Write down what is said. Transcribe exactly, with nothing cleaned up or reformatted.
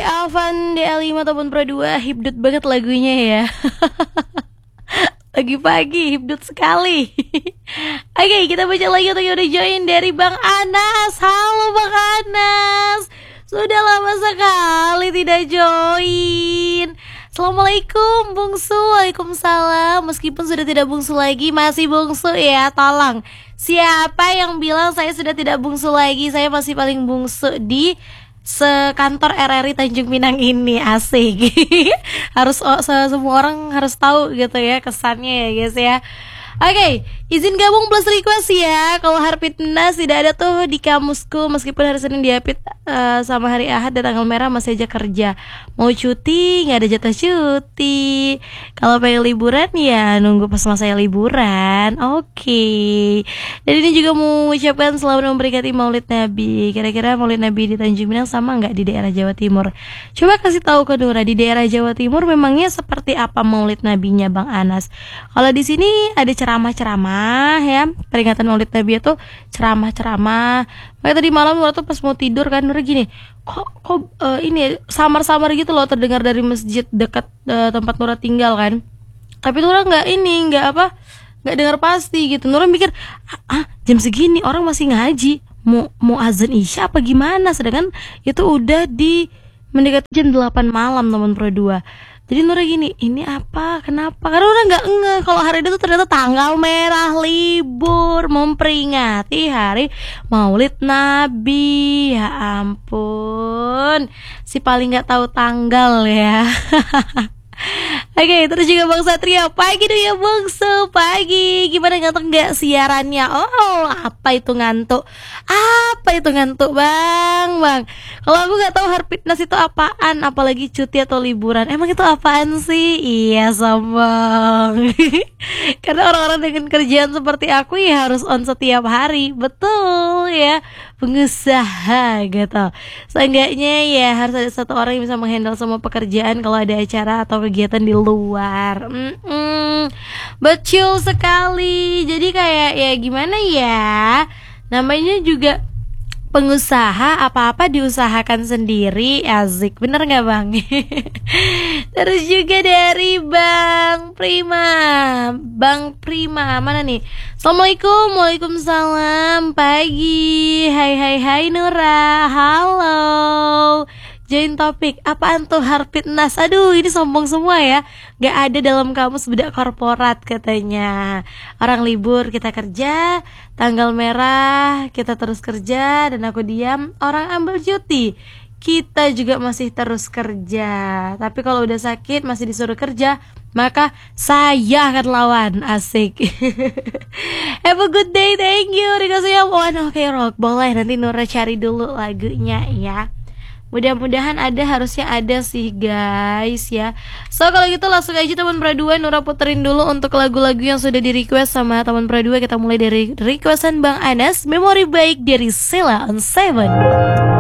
Alvan D L lima tahun Pro dua, hibdut banget lagunya ya. Pagi-pagi hibdut sekali. Oke, kita baca lagi untuk yang udah join dari Bang Anas. Halo Bang Anas, sudah lama sekali tidak join. Assalamualaikum bungsu. Waalaikumsalam. Meskipun sudah tidak bungsu lagi, masih bungsu ya. Tolong, siapa yang bilang saya sudah tidak bungsu lagi? Saya masih paling bungsu di sekantor R R I Tanjung Pinang ini. Asik. Harus oh, semua orang harus tahu gitu ya kesannya ya guys ya. Oke, okay, izin gabung plus request ya. Kalau Harpitnas tidak ada tuh di kamusku. Meskipun hari Senin diapit uh, sama hari Ahad dan tanggal merah masih aja kerja. Mau cuti, gak ada jatah cuti. Kalau pengen liburan ya nunggu pas masa liburan. Oke, okay. Dan ini juga mau ucapkan selamat memberkati Maulid Nabi. Kira-kira Maulid Nabi di Tanjung Pinang sama gak di daerah Jawa Timur? Coba kasih tahu ke Nura, di daerah Jawa Timur memangnya seperti apa Maulid Nabinya Bang Anas? Kalau di sini ada ceramah-ceramah ya, peringatan Maulid Nabi itu ceramah-ceramah. Makanya tadi malam Nura tuh pas mau tidur kan, Nura gini, kok kok uh, ini samar-samar gitu loh terdengar dari masjid dekat uh, tempat Nura tinggal kan. Tapi Nura nggak ini nggak apa nggak dengar pasti gitu. Nura mikir ah jam segini orang masih ngaji, mau mau azan isya apa gimana? Sedangkan itu udah di mendekati jam delapan malam teman Pro dua. Jadi Nura gini, ini apa? Kenapa? Karena Nura nggak ngeh kalau hari itu ternyata tanggal merah libur memperingati hari Maulid Nabi. Ya ampun, si paling nggak tahu tanggal ya. Oke, okay, terus juga Bang Satria, pagi dong ya bungsu, pagi. Gimana, ngantuk nggak siarannya? Oh, apa itu ngantuk? Apa itu ngantuk bang? Bang, kalau aku nggak tahu Harpitnas itu apaan, apalagi cuti atau liburan. Emang itu apaan sih? Iya sombong. Karena orang-orang dengan kerjaan seperti aku ya harus on setiap hari, betul ya, pengusaha gitu. Seenggaknya ya harus ada satu orang yang bisa menghandle semua pekerjaan kalau ada acara atau kegiatan di luar. Mm-mm. Betul sekali. Jadi kayak ya gimana ya, namanya juga pengusaha, apa-apa diusahakan sendiri. Asik, bener gak bang? Terus juga dari Bang Prima. Bang Prima, mana nih? Assalamualaikum, waalaikumsalam. Pagi, hai hai hai Nura. Halo, join topik, apaan tuh Harpitnas? Aduh, ini sombong semua ya. Gak ada dalam kamus bedak korporat katanya. Orang libur kita kerja, tanggal merah kita terus kerja, dan aku diam, orang ambil cuti, kita juga masih terus kerja. Tapi kalau udah sakit masih disuruh kerja, maka saya akan lawan. Asik. Have a good day, thank you. Dikasih yang one oke rock. Boleh, nanti Nura cari dulu lagunya ya. Mudah-mudahan ada, harusnya ada sih guys ya. So kalau gitu langsung aja teman Pro dua, Nura puterin dulu untuk lagu-lagu yang sudah di request sama teman Pro dua. Kita mulai dari requestan Bang Anas, Memori Baik dari Sela on Seven.